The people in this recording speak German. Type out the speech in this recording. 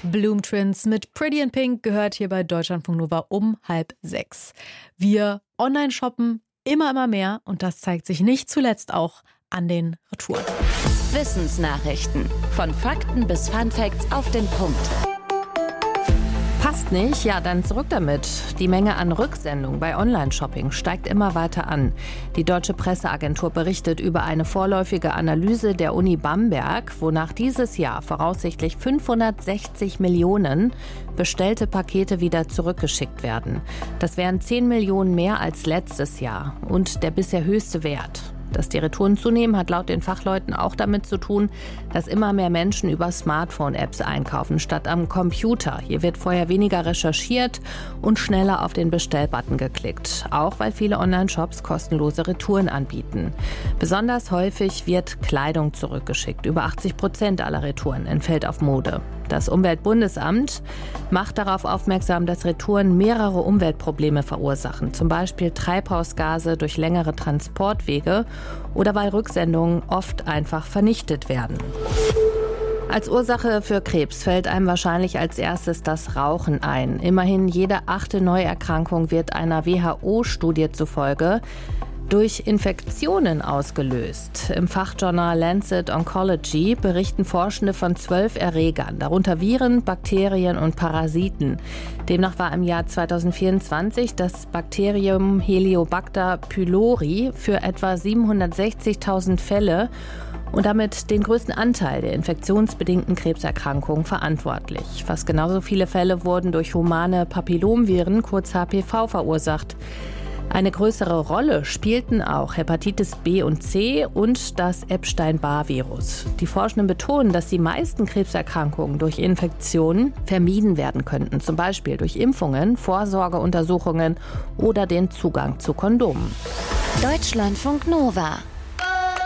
Bloom Twins mit Pretty in Pink gehört hier bei Deutschlandfunk Nova um 5:30. Wir online shoppen immer mehr und das zeigt sich nicht zuletzt auch an den Retouren. Wissensnachrichten. Von Fakten bis Funfacts auf den Punkt. Passt nicht? Ja, dann zurück damit. Die Menge an Rücksendungen bei Online-Shopping steigt immer weiter an. Die Deutsche Presseagentur berichtet über eine vorläufige Analyse der Uni Bamberg, wonach dieses Jahr voraussichtlich 560 Millionen bestellte Pakete wieder zurückgeschickt werden. Das wären 10 Millionen mehr als letztes Jahr und der bisher höchste Wert. Dass die Retouren zunehmen, hat laut den Fachleuten auch damit zu tun, dass immer mehr Menschen über Smartphone-Apps einkaufen statt am Computer. Hier wird vorher weniger recherchiert und schneller auf den Bestellbutton geklickt. Auch weil viele Online-Shops kostenlose Retouren anbieten. Besonders häufig wird Kleidung zurückgeschickt. Über 80% aller Retouren entfällt auf Mode. Das Umweltbundesamt macht darauf aufmerksam, dass Retouren mehrere Umweltprobleme verursachen. Zum Beispiel Treibhausgase durch längere Transportwege oder weil Rücksendungen oft einfach vernichtet werden. Als Ursache für Krebs fällt einem wahrscheinlich als erstes das Rauchen ein. Immerhin jede 8. Neuerkrankung wird einer WHO-Studie zufolge durch Infektionen ausgelöst. Im Fachjournal Lancet Oncology berichten Forschende von 12 Erregern, darunter Viren, Bakterien und Parasiten. Demnach war im Jahr 2024 das Bakterium Heliobacter pylori für etwa 760.000 Fälle und damit den größten Anteil der infektionsbedingten Krebserkrankungen verantwortlich. Fast genauso viele Fälle wurden durch humane Papillomviren, kurz HPV, verursacht. Eine größere Rolle spielten auch Hepatitis B und C und das Epstein-Barr-Virus. Die Forschenden betonen, dass die meisten Krebserkrankungen durch Infektionen vermieden werden könnten, zum Beispiel durch Impfungen, Vorsorgeuntersuchungen oder den Zugang zu Kondomen. Deutschlandfunk Nova.